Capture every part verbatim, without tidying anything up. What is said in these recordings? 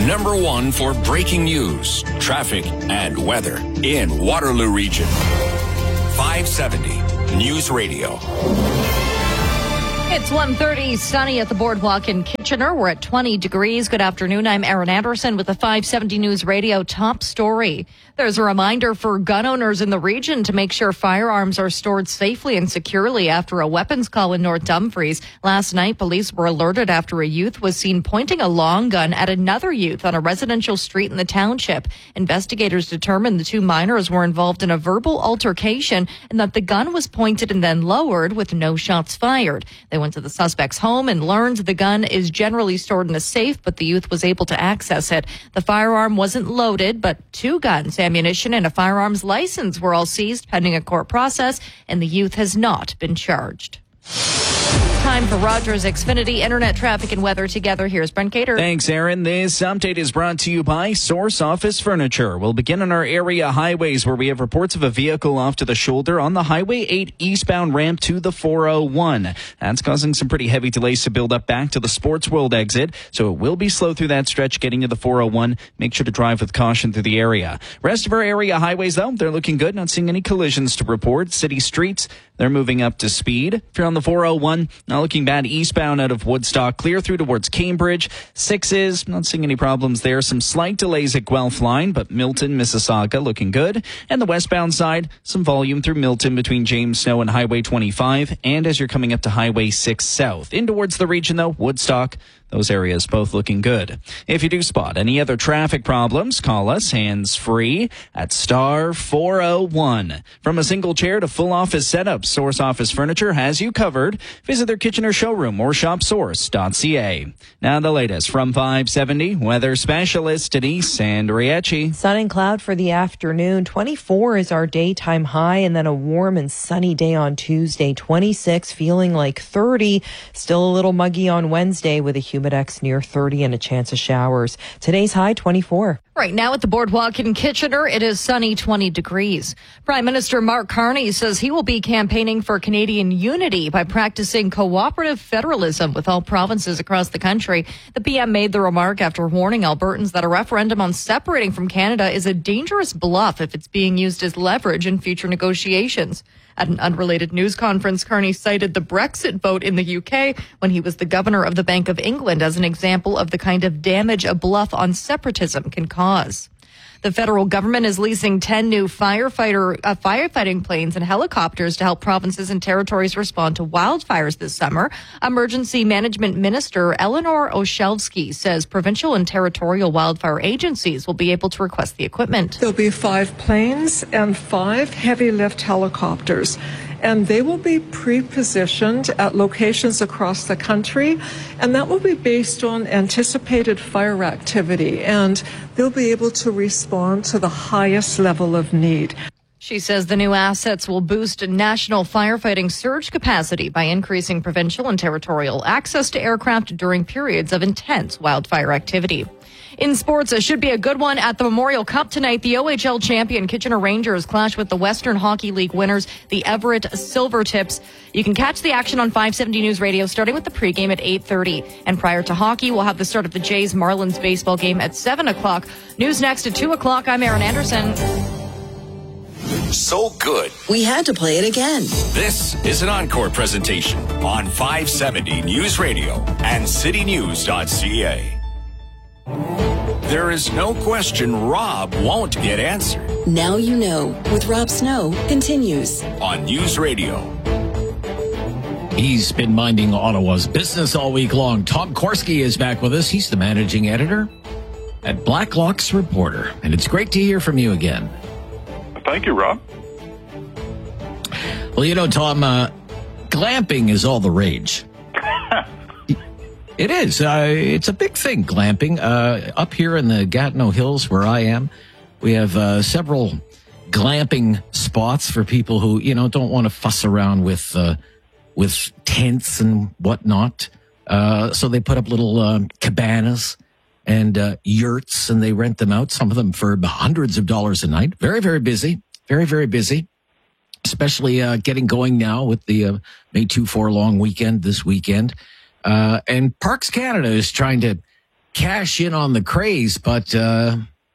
number one for breaking news, traffic, and weather in Waterloo Region. five seventy News Radio. It's one thirty, sunny at the Boardwalk in Kitchener. We're at twenty degrees. Good afternoon. I'm Erin Anderson with the five seventy News Radio top story. There's a reminder for gun owners in the region to make sure firearms are stored safely and securely after a weapons call in North Dumfries. Last night, police were alerted after a youth was seen pointing a long gun at another youth on a residential street in the township. Investigators determined the two minors were involved in a verbal altercation and that the gun was pointed and then lowered with no shots fired. They went to the suspect's home and learned the gun is generally stored in a safe, but the youth was able to access it. The firearm wasn't loaded, but two guns, ammunition, and a firearms license were all seized pending a court process, and the youth has not been charged. Time for Rogers Xfinity Internet traffic and weather together. Here's Brent Cater. Thanks, Aaron. This update is brought to you by Source Office Furniture. We'll begin on our area highways where we have reports of a vehicle off to the shoulder on the Highway eight eastbound ramp to the four oh one. That's causing some pretty heavy delays to build up back to the Sports World exit, so it will be slow through that stretch getting to the four oh one. Make sure to drive with caution through the area. Rest of our area highways, though, they're looking good. Not seeing any collisions to report. City streets, they're moving up to speed. If you're on the four oh one, not looking bad eastbound out of Woodstock, clear through towards Cambridge. Sixes, not seeing any problems there. Some slight delays at Guelph line, but Milton, Mississauga looking good. And the westbound side, some volume through Milton between James Snow and Highway twenty-five. And as you're coming up to Highway six south. In towards the region, though, Woodstock, those areas both looking good. If you do spot any other traffic problems, call us hands-free at star four oh one. From a single chair to full office setup, Source Office Furniture has you covered. Visit their Kitchener showroom or shop source dot c a. Now the latest from five seventy weather specialist Denise Andriecci. Sun and cloud for the afternoon. twenty-four is our daytime high, and then a warm and sunny day on Tuesday. twenty-six, feeling like thirty. Still a little muggy on Wednesday with a humidex near thirty and a chance of showers. Today's high, twenty-four. Right now at the Boardwalk in Kitchener, it is sunny, twenty degrees. Prime Minister Mark Carney says he will be campaigning for Canadian unity by practicing cooperative federalism with all provinces across the country. The P M made the remark after warning Albertans that a referendum on separating from Canada is a dangerous bluff if it's being used as leverage in future negotiations. At an unrelated news conference, Carney cited the Brexit vote in the U K when he was the governor of the Bank of England as an example of the kind of damage a bluff on separatism can cause. The federal government is leasing ten new firefighter uh, firefighting planes and helicopters to help provinces and territories respond to wildfires this summer. Emergency Management Minister Eleanor Oshelski says provincial and territorial wildfire agencies will be able to request the equipment. There'll be five planes and five heavy lift helicopters, and they will be pre-positioned at locations across the country, and that will be based on anticipated fire activity, and they'll be able to respond to the highest level of need. She says the new assets will boost national firefighting surge capacity by increasing provincial and territorial access to aircraft during periods of intense wildfire activity. In sports, it should be a good one at the Memorial Cup tonight. The O H L champion Kitchener Rangers clash with the Western Hockey League winners, the Everett Silvertips. You can catch the action on five seventy News Radio starting with the pregame at eight thirty. And prior to hockey, we'll have the start of the Jays Marlins baseball game at seven o'clock. News next at two o'clock. I'm Erin Anderson. So good, we had to play it again. This is an encore presentation on five seventy News Radio and city news dot c a. There is no question Rob won't get answered. Now you know with Rob Snow continues on News Radio. He's been minding Ottawa's business all week long. Tom Korski is back with us. He's the managing editor at Blacklock's Reporter. And it's great to hear from you again. Thank you, Rob. Well, you know, Tom, uh, glamping is all the rage. It is. Uh, it's a big thing, glamping. Uh, up here in the Gatineau Hills where I am, we have uh, several glamping spots for people who, you know, don't want to fuss around with uh, with tents and whatnot. Uh, so they put up little um, cabanas and uh, yurts, and they rent them out, some of them for hundreds of dollars a night. Very, very busy. Very, very busy. Especially uh, getting going now with the uh, May two four long weekend this weekend. Uh, and Parks Canada is trying to cash in on the craze, but uh,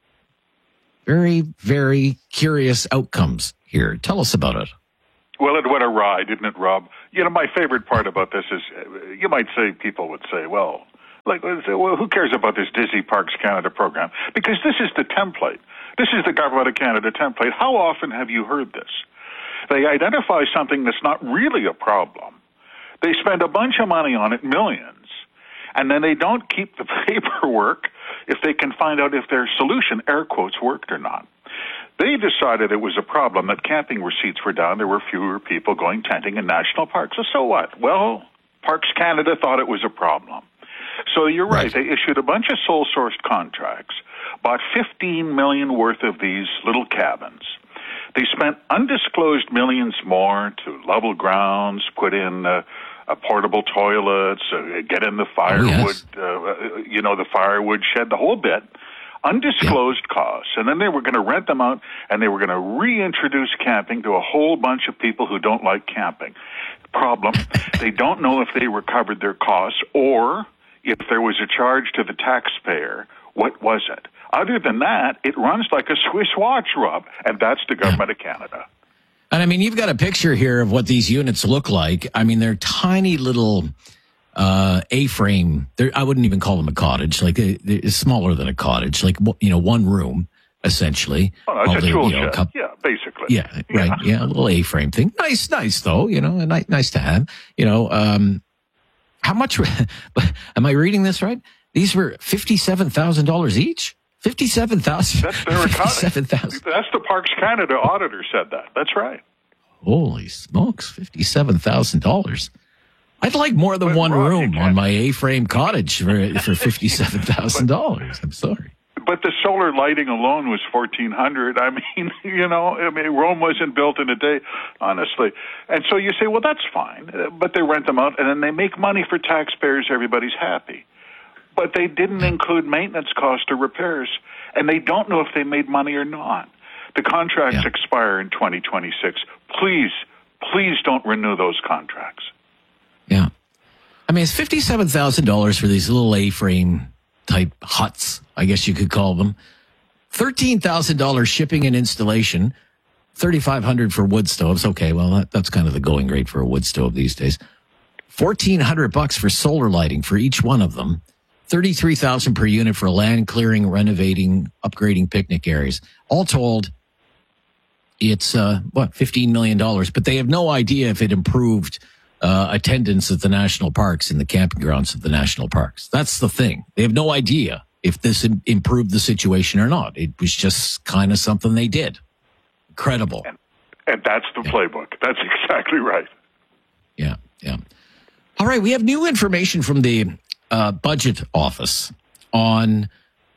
very, very curious outcomes here. Tell us about it. Well, it went awry, didn't it, Rob? You know, my favorite part about this is, uh, you might say, people would say, well, like, say, well, who cares about this Disney Parks Canada program? Because this is the template. This is the Government of Canada template. How often have you heard this? They identify something that's not really a problem. They spend a bunch of money on it, millions, and then they don't keep the paperwork if they can find out if their solution, air quotes, worked or not. They decided it was a problem that camping receipts were down. There were fewer people going tenting in national parks. So, so what? Well, Parks Canada thought it was a problem. So you're right. right. They issued a bunch of sole-sourced contracts, bought fifteen million dollars worth of these little cabins. They spent undisclosed millions more to level grounds, put in uh, uh, portable toilets, uh, get in the firewood, oh, yes. uh, you know, the firewood shed, the whole bit. Undisclosed yeah. costs. And then they were going to rent them out, and they were going to reintroduce camping to a whole bunch of people who don't like camping. Problem, they don't know if they recovered their costs or if there was a charge to the taxpayer. What was it? Other than that, it runs like a Swiss watch, Rob, and that's the Government of Canada. And I mean, you've got a picture here of what these units look like. I mean, they're tiny little uh, A-frame. They're, I wouldn't even call them a cottage. Like, they, they're smaller than a cottage. Like, you know, one room, essentially. Oh, no, it's a the, tool you know, shed. cup- yeah, basically. Yeah, right. Yeah. yeah, a little A-frame thing. Nice, nice, though. You know, nice, nice to have. You know, um, how much, am I reading this right? These were fifty-seven thousand dollars each? fifty-seven thousand dollars. That's their fifty-seven thousand dollars. That's the Parks Canada auditor said that. That's right. Holy smokes, fifty-seven thousand dollars. I'd like more than but one Rob, room on my A-frame cottage for, for fifty-seven thousand dollars. I'm sorry. But the solar lighting alone was fourteen hundred dollars. I mean, you know, I mean, Rome wasn't built in a day, honestly. And so you say, well, that's fine. But they rent them out, and then they make money for taxpayers. Everybody's happy. But they didn't include maintenance costs or repairs, and they don't know if they made money or not. The contracts yeah. expire in twenty twenty-six. Please, please don't renew those contracts. Yeah. I mean, it's fifty-seven thousand dollars for these little A-frame type huts, I guess you could call them. thirteen thousand dollars shipping and installation. thirty-five hundred dollars for wood stoves. Okay, well, that, that's kind of the going rate for a wood stove these days. fourteen hundred bucks for solar lighting for each one of them. thirty-three thousand per unit for land clearing, renovating, upgrading picnic areas. All told, it's, uh, what, fifteen million dollars. But they have no idea if it improved uh, attendance at the national parks and the camping grounds of the national parks. That's the thing. They have no idea if this im- improved the situation or not. It was just kind of something they did. Incredible. And, and that's the yeah. playbook. That's exactly right. Yeah, yeah. All right, we have new information from the Uh, budget office on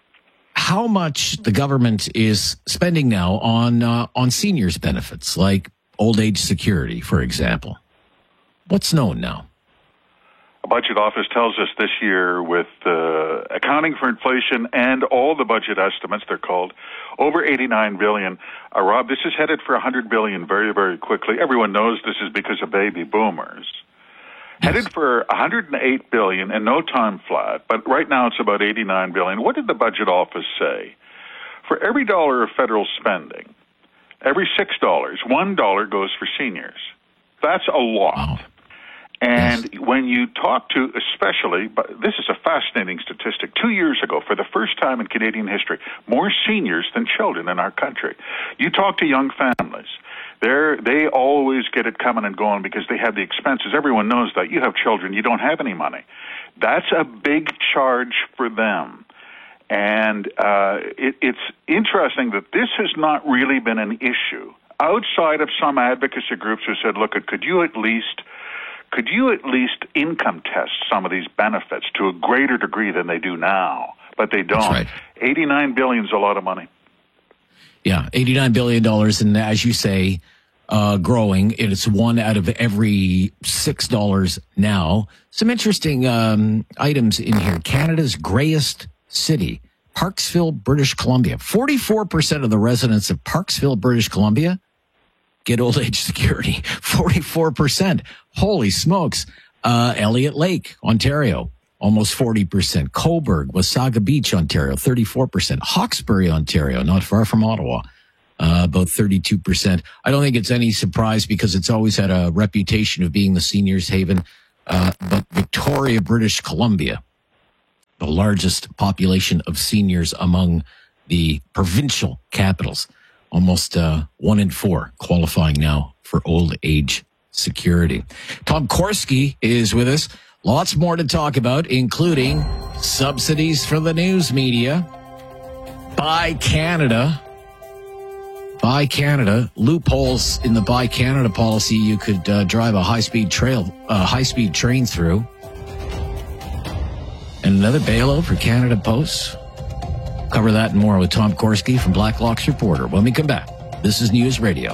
how much the government is spending now on uh, on seniors benefits, like old age security, for example. What's known now? The budget office tells us this year, with uh, accounting for inflation and all the budget estimates, they're called, over eighty-nine billion dollars. Uh, Rob, this is headed for one hundred billion dollars very, very quickly. Everyone knows this is because of baby boomers. Yes. Headed for one hundred eight billion dollars in no time flat, but right now it's about eighty-nine billion dollars. What did the budget office say? For every dollar of federal spending, every six dollars, one dollar goes for seniors. That's a lot. Wow. And yes. when you talk to, especially, but this is a fascinating statistic, two years ago, for the first time in Canadian history, more seniors than children in our country. You talk to young families. They're, they always get it coming and going because they have the expenses. Everyone knows that. You have children, you don't have any money. That's a big charge for them. And uh, it, it's interesting that this has not really been an issue. Outside of some advocacy groups who said, look, could you at least... Could you at least income test some of these benefits to a greater degree than they do now? But they don't. That's right. eighty-nine billion dollars is a lot of money. Yeah, eighty-nine billion dollars, and as you say, uh, growing. It's one out of every six dollars now. Some interesting um, items in here. Canada's greyest city, Parksville, British Columbia. forty-four percent of the residents of Parksville, British Columbia get old age security. forty-four percent. Holy smokes. Uh, Elliott Lake, Ontario. almost forty percent. Cobourg, Wasaga Beach, Ontario, thirty-four percent. Hawkesbury, Ontario, not far from Ottawa, uh, about thirty-two percent. I don't think it's any surprise because it's always had a reputation of being the seniors' haven. Uh, but Victoria, British Columbia, the largest population of seniors among the provincial capitals, almost uh, one in four qualifying now for old age security. Tom Korski is with us. Lots more to talk about, including subsidies for the news media, Buy Canada, Buy Canada, loopholes in the Buy Canada policy you could uh, drive a high-speed trail, uh, high-speed train through, and another bailout for Canada Post. Cover that and more with Tom Korski from Blacklock's Reporter when we come back. This is News Radio.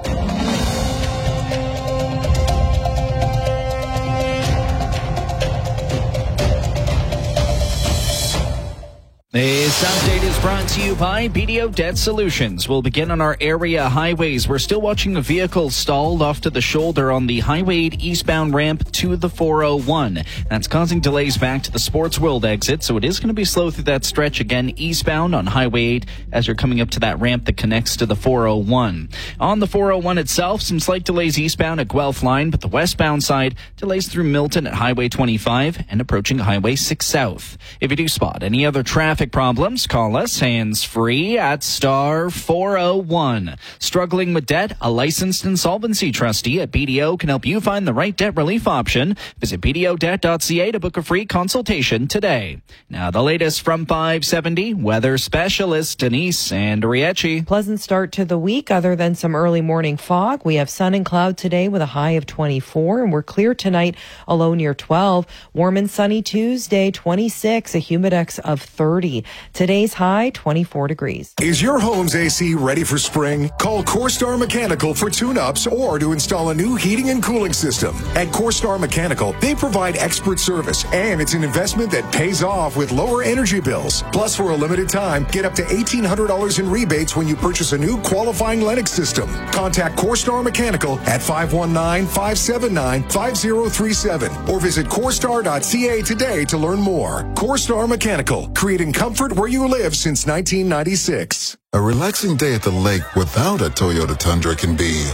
This update is brought to you by B D O Debt Solutions. We'll begin on our area highways. We're still watching a vehicle stalled off to the shoulder on the Highway eight eastbound ramp to the four oh one. That's causing delays back to the Sports World exit, so it is going to be slow through that stretch again eastbound on Highway eight as you're coming up to that ramp that connects to the four oh one. On the four oh one itself, some slight delays eastbound at Guelph Line, but the westbound side delays through Milton at Highway twenty-five and approaching Highway six South. If you do spot any other traffic problems, call us hands-free at star four oh one. Struggling with debt? A licensed insolvency trustee at B D O can help you find the right debt relief option. Visit b d o debt dot c a to book a free consultation today. Now the latest from five seventy, weather specialist Denise Andriecci. Pleasant start to the week other than some early morning fog. We have sun and cloud today with a high of twenty-four, and we're clear tonight, a low near twelve. Warm and sunny Tuesday, twenty-six, a humidex of thirty. Today's high, twenty-four degrees. Is your home's A C ready for spring? Call CoreStar Mechanical for tune-ups or to install a new heating and cooling system. At CoreStar Mechanical, they provide expert service, and it's an investment that pays off with lower energy bills. Plus, for a limited time, get up to eighteen hundred dollars in rebates when you purchase a new qualifying Lennox system. Contact CoreStar Mechanical at five one nine, five seven nine, five zero three seven or visit CoreStar dot c a today to learn more. CoreStar Mechanical, creating comfort where you live since nineteen ninety-six. A relaxing day at the lake without a Toyota Tundra can be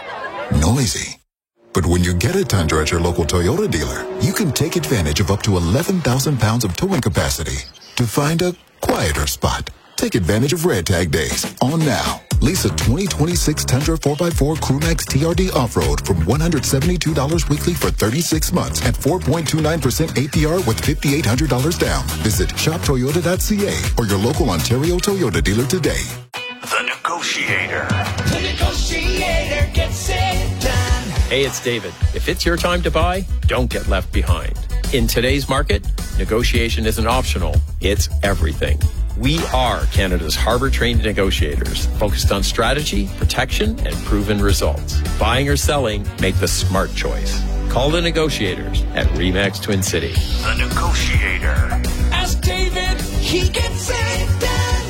noisy. But when you get a Tundra at your local Toyota dealer, you can take advantage of up to eleven thousand pounds of towing capacity to find a quieter spot. Take advantage of Red Tag Days on now. Lease a twenty twenty-six Tundra four by four Crewmax T R D Off-Road from one hundred seventy-two dollars weekly for thirty-six months at four point two nine percent A P R with five thousand eight hundred dollars down. Visit shop toyota dot c a or your local Ontario Toyota dealer today. The Negotiator. The Negotiator gets it done. Hey, it's David. If it's your time to buy, don't get left behind. In today's market, negotiation isn't optional. It's everything. We are Canada's Harbour-trained negotiators, focused on strategy, protection, and proven results. Buying or selling, make the smart choice. Call the negotiators at RE/MAX Twin City. The Negotiator. Ask David, he gets it done.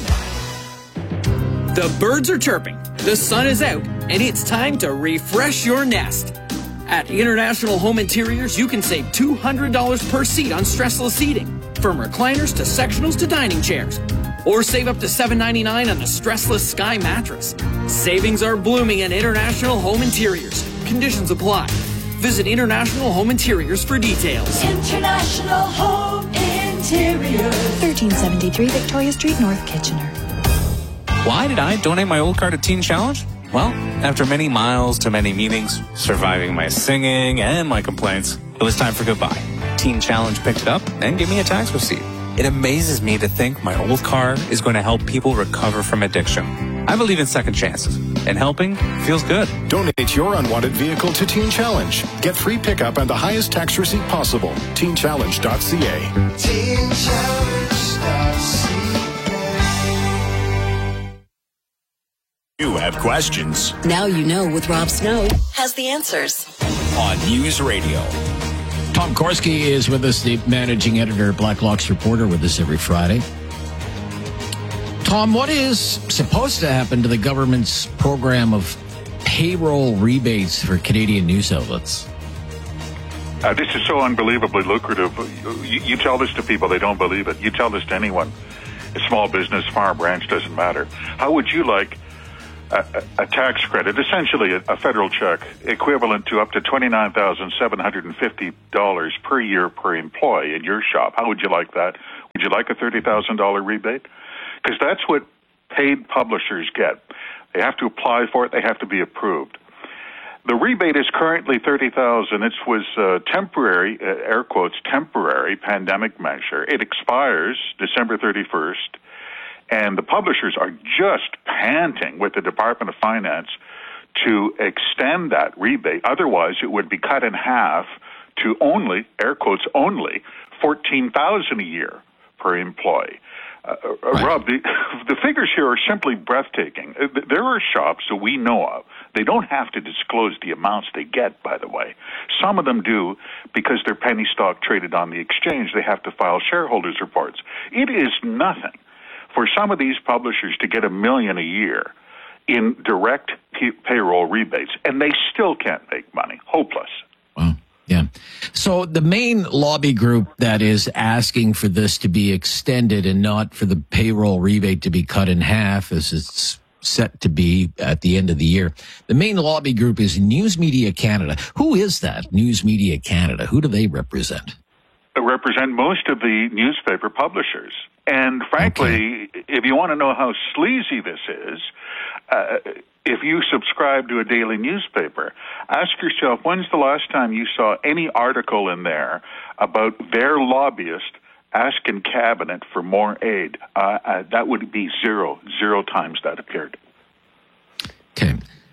The birds are chirping, the sun is out, and it's time to refresh your nest. At International Home Interiors, you can save two hundred dollars per seat on stressless seating, from recliners to sectionals to dining chairs. Or save up to seven ninety-nine on the stressless Sky mattress. Savings are blooming at International Home Interiors. Conditions apply. Visit International Home Interiors for details. International Home Interiors. thirteen seventy-three Victoria Street, North Kitchener. Why did I donate my old car to Teen Challenge? Well, after many miles to many meetings, surviving my singing and my complaints, it was time for goodbye. Teen Challenge picked it up and gave me a tax receipt. It amazes me to think my old car is going to help people recover from addiction. I believe in second chances, and helping feels good. Donate your unwanted vehicle to Teen Challenge. Get free pickup and the highest tax receipt possible. teen challenge dot c a. teen challenge dot c a. You have questions. Now you know with Rob Snow has the answers. On News Radio. Tom Korski is with us, the managing editor, Blacklock's Reporter, with us every Friday. Tom, what is supposed to happen to the government's program of payroll rebates for Canadian news outlets? Uh, this is so unbelievably lucrative. You, you tell this to people, they don't believe it. You tell this to anyone, a small business, farm, ranch, doesn't matter. How would you like a, a, a tax credit, essentially a, a federal check, equivalent to up to twenty-nine thousand seven hundred fifty dollars per year per employee in your shop? How would you like that? Would you like a thirty thousand dollars rebate? Because that's what paid publishers get. They have to apply for it. They have to be approved. The rebate is currently thirty thousand dollars. It was a temporary, uh, air quotes, temporary pandemic measure. It expires December thirty-first, and the publishers are just panting with the Department of Finance to extend that rebate. Otherwise, it would be cut in half to only, air quotes, only fourteen thousand dollars a year per employee. Uh, right. Rob, the, the figures here are simply breathtaking. There are shops that we know of. They don't have to disclose the amounts they get, by the way. Some of them do because they're penny stock traded on the exchange. They have to file shareholders' reports. It is nothing for some of these publishers to get a million a year in direct p- payroll rebates, and they still can't make money. Hopeless. Wow. Yeah. So the main lobby group that is asking for this to be extended and not for the payroll rebate to be cut in half, as it's set to be at the end of the year, the main lobby group is News Media Canada. Who is that, News Media Canada? Who do they represent? They represent most of the newspaper publishers. And frankly, okay. if you want to know how sleazy this is, uh, if you subscribe to a daily newspaper, ask yourself, when's the last time you saw any article in there about their lobbyist asking Cabinet for more aid? Uh, uh, that would be zero, zero times that appeared. Okay.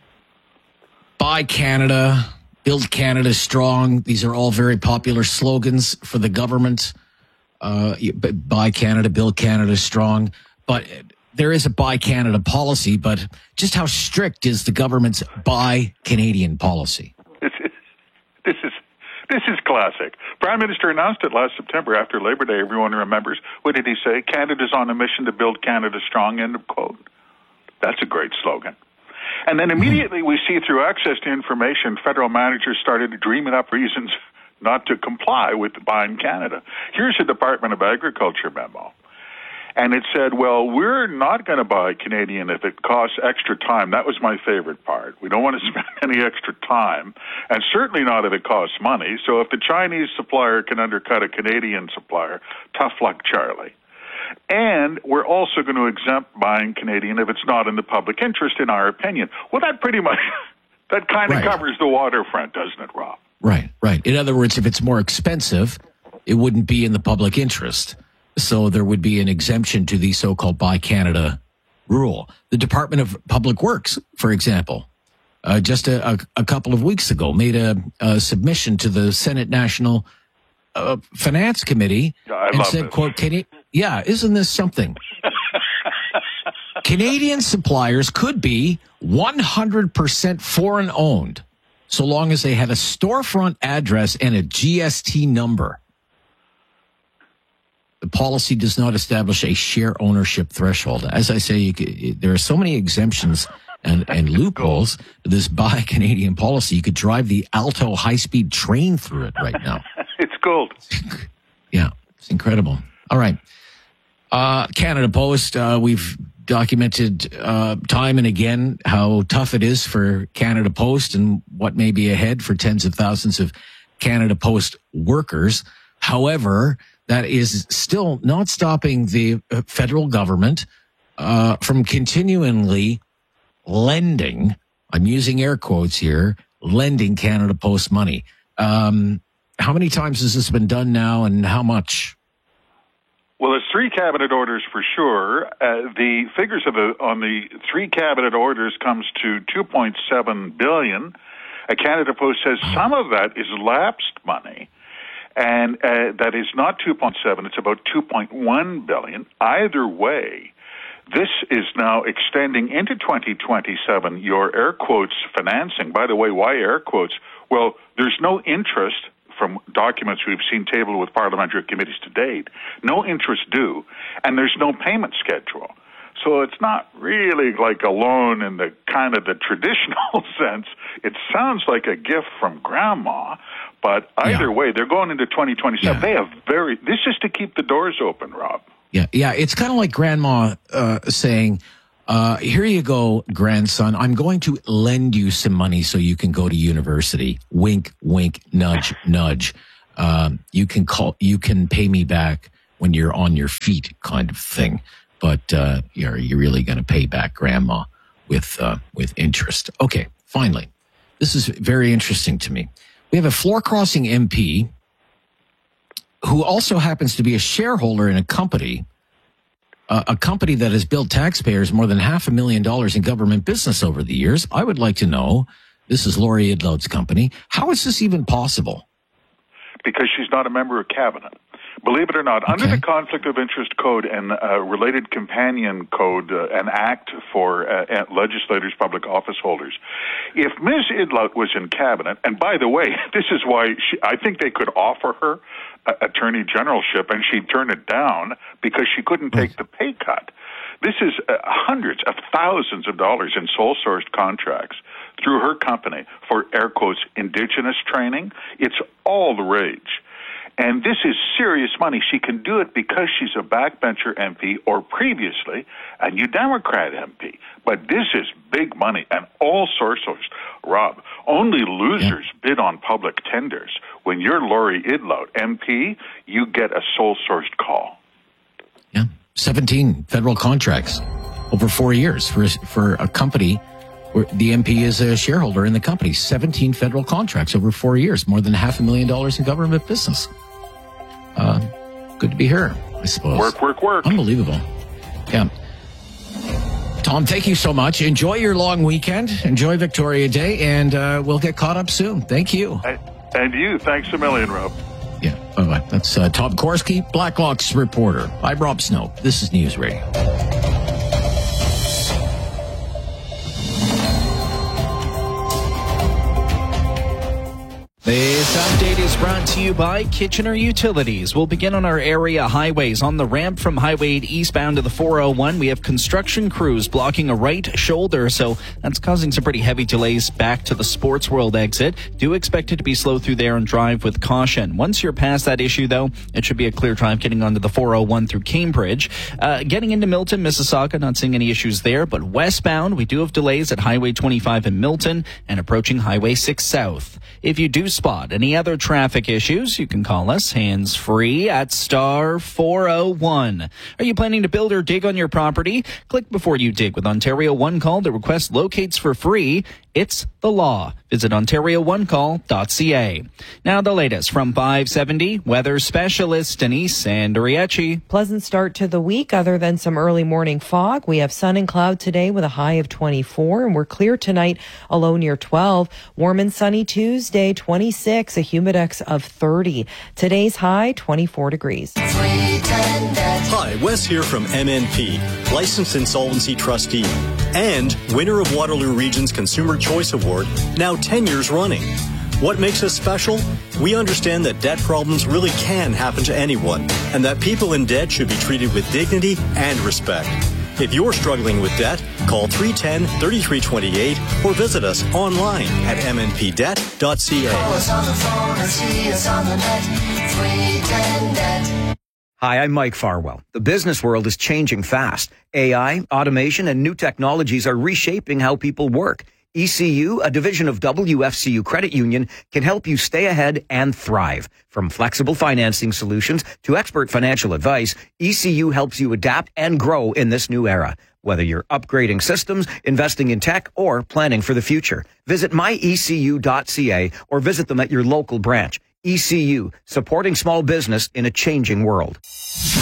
Buy Canada, Build Canada Strong. These are all very popular slogans for the government. Uh, Buy Canada, Build Canada Strong. But there is a Buy Canada policy, but just how strict is the government's Buy Canadian policy? This is, this is this is classic. Prime Minister announced it last September after Labor Day. Everyone remembers. What did he say? Canada's on a mission to build Canada strong, end of quote. That's a great slogan. And then immediately we see through access to information, federal managers started dreaming up reasons not to comply with Buying Canada. Here's a Department of Agriculture memo. And it said, well, we're not going to buy Canadian if it costs extra time. That was my favorite part. We don't want to spend any extra time, and certainly not if it costs money. So if the Chinese supplier can undercut a Canadian supplier, tough luck, Charlie. And we're also going to exempt buying Canadian if it's not in the public interest, in our opinion. Well, that pretty much, that kind of right. covers the waterfront, doesn't it, Rob? Right, right. In other words, if it's more expensive, it wouldn't be in the public interest. So there would be an exemption to the so-called Buy Canada rule. The Department of Public Works, for example, uh, just a, a, a couple of weeks ago, made a, a submission to the Senate National uh, Finance Committee yeah, and said, quote, Cana- yeah, isn't this something? Canadian suppliers could be one hundred percent foreign owned, so long as they have a storefront address and a G S T number. The policy does not establish a share ownership threshold. As I say, you could, there are so many exemptions and, and loopholes to this Buy Canadian policy. You could drive the Alto high-speed train through it right now. It's gold. Yeah, it's incredible. All right. Uh, Canada Post, uh, we've documented uh, time and again how tough it is for Canada Post and what may be ahead for tens of thousands of Canada Post workers. However, that is still not stopping the federal government uh, from continually lending, I'm using air quotes here, lending Canada Post money. Um, how many times has this been done now, and how much? Well, it's three cabinet orders for sure. Uh, the figures of the, on the three cabinet orders comes to two point seven billion dollars. Uh, Canada Post says some of that is lapsed money. And uh, that is not two point seven, it's about two point one billion dollars. Either way, this is now extending into twenty twenty-seven, your air quotes financing. By the way, why air quotes? Well, there's no interest from documents we've seen tabled with parliamentary committees to date. No interest due, and there's no payment schedule. So it's not really like a loan in the kind of the traditional sense. It sounds like a gift from grandma, but either yeah. way, they're going into twenty twenty-seven. Yeah. They have very, this is to keep the doors open, Rob. Yeah, yeah. It's kind of like grandma uh, saying, uh, here you go, grandson. I'm going to lend you some money so you can go to university. Wink, wink, nudge, nudge. Um, you can call, you can pay me back when you're on your feet, kind of thing. But uh, you're you really going to pay back grandma with uh, with interest. Okay, finally, this is very interesting to me. We have a floor crossing M P who also happens to be a shareholder in a company, uh, a company that has billed taxpayers more than half a million dollars in government business over the years. I would like to know, this is Laurie Idloat's company, how is this even possible? Because she's not a member of cabinet. Believe it or not, okay. Under the Conflict of Interest Code and uh, related companion code, uh, an act for uh, legislators, public office holders, if Miz Idloat was in cabinet, and by the way, this is why she, I think they could offer her uh, attorney generalship and she'd turn it down because she couldn't take the pay cut. This is uh, hundreds of thousands of dollars in sole-sourced contracts through her company for, air quotes, indigenous training. It's all the rage. And this is serious money. She can do it because she's a backbencher M P or previously a New Democrat M P. But this is big money and all sources. Rob, only losers yeah. bid on public tenders. When you're Laurie Idloat, M P, you get a sole-sourced call. Yeah, seventeen federal contracts over four years for, for a company where the M P is a shareholder in the company. seventeen federal contracts over four years, more than half a million dollars in government business. Uh, good to be here, I suppose. Work, work, work. Unbelievable. Yeah. Tom, thank you so much. Enjoy your long weekend. Enjoy Victoria Day, and uh, we'll get caught up soon. Thank you. And, and you. Thanks a million, Rob. Yeah. Bye-bye. That's uh, Tom Korski, Blacklock's reporter. I'm Rob Snow. This is News Radio. This update is brought to you by Kitchener Utilities. We'll begin on our area highways. On the ramp from Highway eight eastbound to the four oh one, we have construction crews blocking a right shoulder, so that's causing some pretty heavy delays back to the Sports World exit. Do expect it to be slow through there and drive with caution. Once you're past that issue, though, it should be a clear drive getting onto the four oh one through Cambridge. Uh, getting into Milton, Mississauga, not seeing any issues there, but westbound, we do have delays at Highway twenty-five in Milton and approaching Highway six South. If you do spot any other traffic issues, you can call us hands-free at star four oh one. Are you planning to build or dig on your property? Click before you dig with Ontario One Call. The request locates for free. It's the law. Visit ontario one call dot c a. Now the latest from five seventy weather specialist Denise Andriecci. Pleasant start to the week other than some early morning fog. We have sun and cloud today with a high of twenty-four, and we're clear tonight, a low near twelve. Warm and sunny Tuesday, twenty-six, a humidex of thirty. Today's high, twenty-four degrees. Hi, Wes here from M N P, licensed insolvency trustee, and winner of Waterloo Region's Consumer Choice Award, now ten years running. What makes us special? We understand that debt problems really can happen to anyone, and that people in debt should be treated with dignity and respect. If you're struggling with debt, call three one zero, three three two eight or visit us online at m n p debt dot c a. Call us on the phone or see us on the net, three ten debt. Hi, I'm Mike Farwell. The business world is changing fast. A I, automation, and new technologies are reshaping how people work. E C U, a division of W F C U Credit Union, can help you stay ahead and thrive. From flexible financing solutions to expert financial advice, E C U helps you adapt and grow in this new era. Whether you're upgrading systems, investing in tech, or planning for the future, visit my e c u dot c a or visit them at your local branch. E C U, supporting small business in a changing world.